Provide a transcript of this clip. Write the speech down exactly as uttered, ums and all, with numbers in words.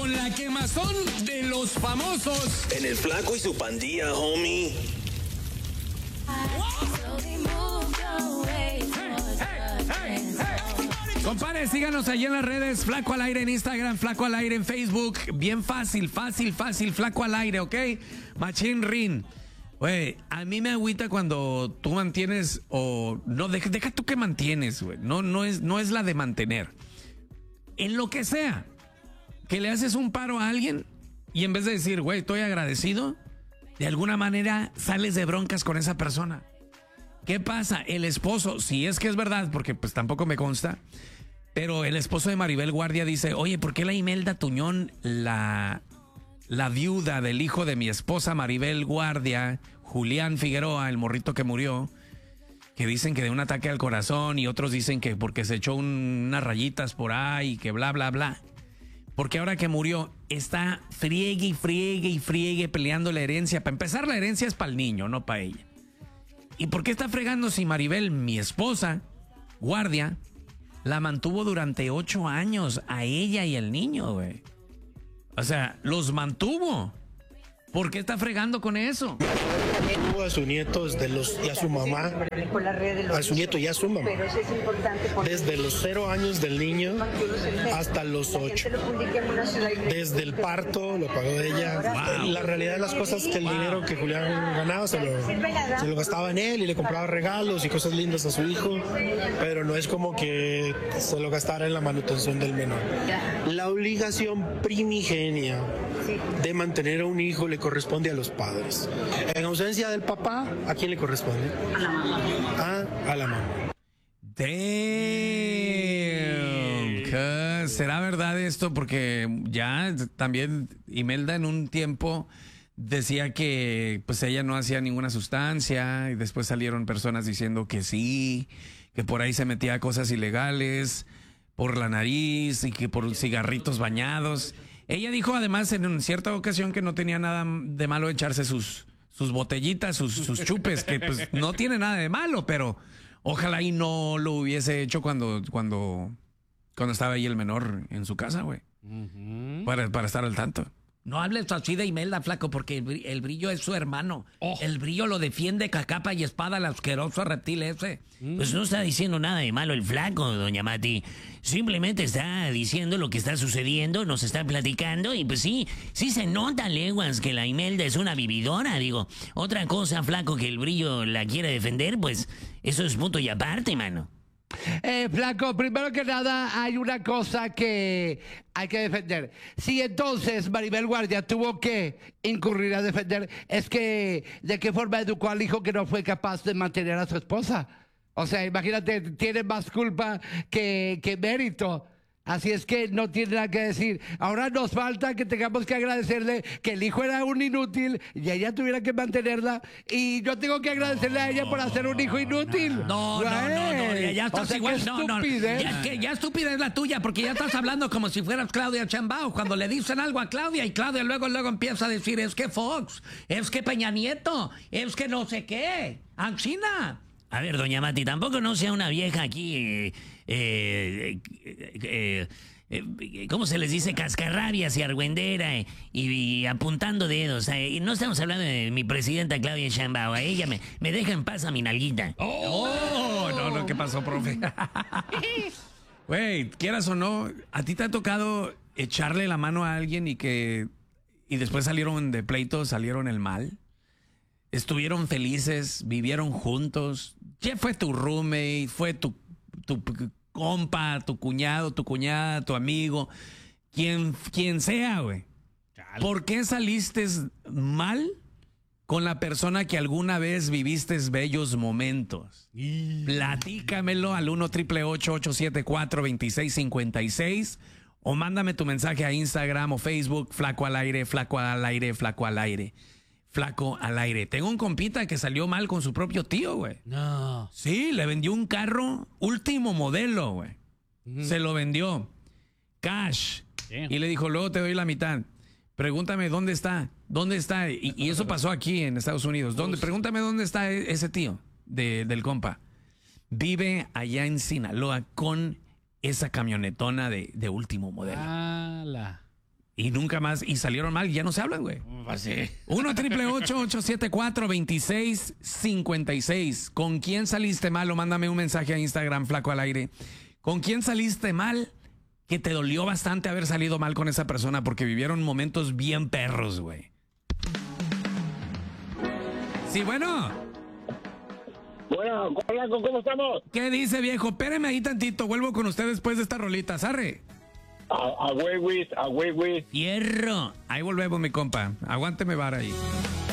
con la quemazón de los famosos. En el Flaco y su pandilla, homie. Compadre, síganos allí en las redes, Flaco al Aire en Instagram, Flaco al Aire en Facebook. Bien fácil, fácil, fácil, Flaco al Aire, ¿ok? Machín Rin. Güey, a mí me agüita cuando tú mantienes o... No, deja, deja tú que mantienes, güey. No, no, es, no es la de mantener. En lo que sea, que le haces un paro a alguien y en vez de decir, güey, estoy agradecido, de alguna manera sales de broncas con esa persona. ¿Qué pasa? El esposo, si es que es verdad, porque pues tampoco me consta, pero el esposo de Maribel Guardia dice, oye, ¿por qué la Imelda Tuñón, la, la viuda del hijo de mi esposa Maribel Guardia, Julián Figueroa, el morrito que murió, que dicen que de un ataque al corazón y otros dicen que porque se echó un, unas rayitas por ahí y que bla, bla, bla? Porque ahora que murió está friegue y friegue y friegue peleando la herencia. Para empezar, la herencia es para el niño, no para ella. ¿Y por qué está fregando si Maribel, mi esposa, Guardia, la mantuvo durante ocho años a ella y al niño, güey? O sea, los mantuvo. ¿Por qué está fregando con eso? Tuvo a su nieto desde los, y a su mamá, a su nieto y a su mamá, desde los cero años del niño hasta los ocho. Desde el parto lo pagó ella. Wow. La realidad de las cosas es que el dinero que Julián ganaba se lo, se lo gastaba en él y le compraba regalos y cosas lindas a su hijo, pero no es como que se lo gastara en la manutención del menor. La obligación primigenia de mantener a un hijo le corresponde a los padres. En ausencia del papá, ¿a quién le corresponde? A la mamá. Ah, a la mamá. Damn. ¿Será verdad esto? Porque ya también Imelda en un tiempo decía que pues ella no hacía ninguna sustancia y después salieron personas diciendo que sí, que por ahí se metía cosas ilegales por la nariz y que por cigarritos bañados. Ella dijo además en cierta ocasión que no tenía nada de malo echarse sus, sus botellitas, sus, sus chupes, que pues no tiene nada de malo, pero ojalá y no lo hubiese hecho cuando, cuando, cuando estaba ahí el menor en su casa, güey. Uh-huh. Para, para estar al tanto. No hables así de Imelda, flaco, porque el brillo es su hermano. Oh. El brillo lo defiende a capa y espada al asqueroso reptil ese. Mm. Pues no está diciendo nada de malo el flaco, doña Mati. Simplemente está diciendo lo que está sucediendo, nos está platicando y pues sí, sí se nota leguas que la Imelda es una vividora, digo. Otra cosa, flaco, que el brillo la quiere defender, pues eso es punto y aparte, mano. Eh, flaco, primero que nada hay una cosa que hay que defender. Si entonces Maribel Guardia tuvo que incurrir a defender, es que ¿de qué forma educó al hijo que no fue capaz de mantener a su esposa? O sea, imagínate, tiene más culpa que, que mérito. Así es que no tiene nada que decir. Ahora nos falta que tengamos que agradecerle que el hijo era un inútil y ella tuviera que mantenerla. Y yo tengo que agradecerle a ella por hacer un hijo inútil. No, no, no, no, no, ya, ya estás o sea, igual. qué No, no, estupidez. ya, que, ya estúpida es la tuya, porque ya estás hablando como si fueras Claudia Chambao. Cuando le dicen algo a Claudia y Claudia luego, luego empieza a decir, es que Fox, es que Peña Nieto, es que no sé qué, Anchina. A ver, doña Mati, tampoco no sea una vieja aquí, eh, eh, eh, eh, ¿cómo se les dice? Cascarrabias y argüendera eh, y, y apuntando dedos. Eh, no estamos hablando de mi presidenta Claudia Sheinbaum. A ella me, me deja en paz a mi nalguita. Oh, no, no, ¿qué pasó, profe? Güey, quieras o no, ¿a ti te ha tocado echarle la mano a alguien y que y después salieron de pleito, salieron el mal? Estuvieron felices, vivieron juntos. Ya fue tu roommate, fue tu, tu compa, tu cuñado, tu cuñada, tu amigo, quien, quien sea, güey. ¿Por qué saliste mal con la persona que alguna vez viviste bellos momentos? Y... Platícamelo al uno triple ocho ocho siete cuatro dos seis cinco seis o mándame tu mensaje a Instagram o Facebook, Flaco al Aire, Flaco al Aire, Flaco al Aire. Flaco al Aire. Tengo un compita que salió mal con su propio tío, güey. No. Sí, le vendió un carro último modelo, güey. Uh-huh. Se lo vendió. Cash. Damn. Y le dijo, luego te doy la mitad. Pregúntame dónde está. ¿Dónde está? Y, y eso pasó aquí en Estados Unidos. ¿Dónde? Pregúntame dónde está ese tío de, del compa. Vive allá en Sinaloa con esa camionetona de, de último modelo. ¡Hala! Y nunca más, y salieron mal, y ya no se hablan, güey. Así. uno triple ocho ocho siete cuatro dos seis cinco seis. ¿Con quién saliste mal? O mándame un mensaje a Instagram, Flaco al Aire. ¿Con quién saliste mal? Que te dolió bastante haber salido mal con esa persona porque vivieron momentos bien perros, güey. Sí, bueno. Bueno, Flaco, ¿cómo estamos? ¿Qué dice, viejo? Espéreme ahí tantito, vuelvo con usted después de esta rolita. Sarre. A, a huevis, a huevis. Hierro. Ahí volvemos, mi compa. Aguánteme vara ahí.